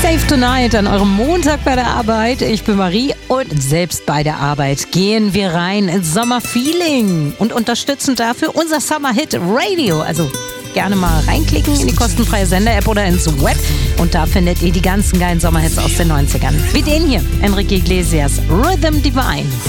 Save Tonight an eurem Montag bei der Arbeit. Ich bin Marie und selbst bei der Arbeit gehen wir rein ins Sommerfeeling und unterstützen dafür unser Summer-Hit Radio. Also gerne mal reinklicken in die kostenfreie Sender-App oder ins Web und da findet ihr die ganzen geilen Sommerhits aus den 90ern. Wie den hier, Enrique Iglesias, Rhythm Divine.